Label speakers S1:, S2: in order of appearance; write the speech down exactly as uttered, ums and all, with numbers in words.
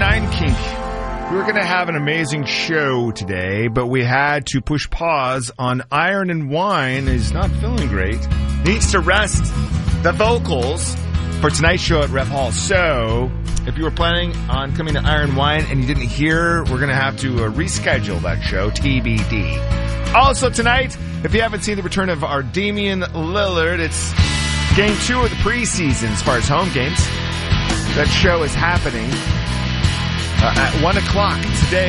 S1: nine Kink. We were going to have an amazing show today, but we had to push pause on Iron and Wine. He's not feeling great. Needs to rest the vocals for tonight's show at Ref Hall. So, if you were planning on coming to Iron Wine and you didn't hear, we're going to have to uh, reschedule that show, T B D. Also tonight, if you haven't seen the return of our Damian Lillard, it's game two of the preseason as far as home games. That show is happening uh, at one o'clock today.